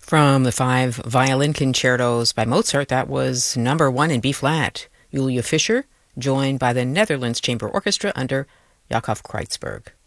From the five violin concertos by Mozart, that was number 1 in B-flat. Julia Fischer, joined by the Netherlands Chamber Orchestra under Jakob Kreutzberg.